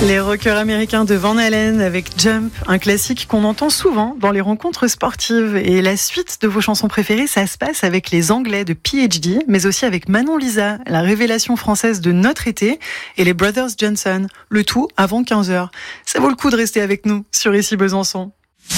Les rockers américains de Van Halen avec Jump, un classique qu'on entend souvent dans les rencontres sportives. Et la suite de vos chansons préférées, ça se passe avec les Anglais de PhD, mais aussi avec Manon Lisa, la révélation française de notre été, et les Brothers Johnson, le tout avant 15h. Ça vaut le coup de rester avec nous sur Ici Besançon.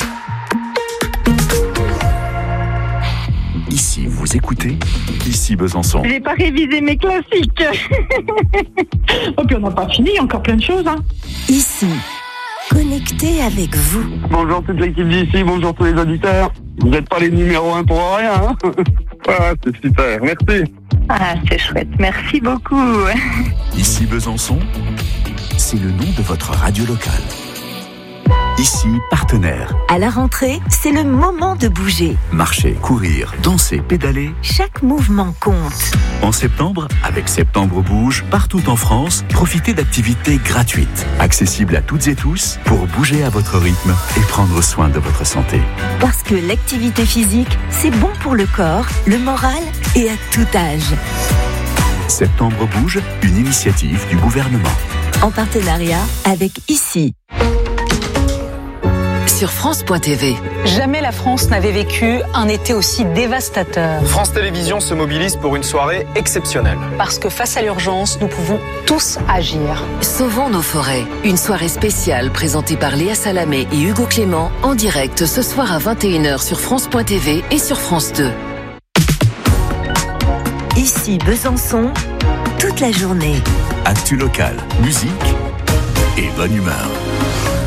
Ici, vous écoutez Ici Besançon. J'ai pas révisé mes classiques. Oh, puis on n'a pas fini, encore plein de choses. Ici, connecté avec vous. Bonjour toute l'équipe d'ici, bonjour tous les auditeurs. Vous n'êtes pas les numéros 1 pour rien, hein. Ah, c'est super, merci. Ah, c'est chouette, merci beaucoup. Ici Besançon, c'est le nom de votre radio locale. Ici, partenaire. À la rentrée, c'est le moment de bouger. Marcher, courir, danser, pédaler. Chaque mouvement compte. En septembre, avec Septembre Bouge, partout en France, profitez d'activités gratuites, accessibles à toutes et tous, pour bouger à votre rythme et prendre soin de votre santé. Parce que l'activité physique, c'est bon pour le corps, le moral et à tout âge. Septembre Bouge, une initiative du gouvernement. En partenariat avec Ici. Sur France.tv. Jamais la France n'avait vécu un été aussi dévastateur. France Télévisions se mobilise pour une soirée exceptionnelle. Parce que face à l'urgence, nous pouvons tous agir. Sauvons nos forêts. Une soirée spéciale présentée par Léa Salamé et Hugo Clément en direct ce soir à 21h sur France.tv et sur France 2. Ici Besançon, toute la journée. Actu local, musique et bonne humeur.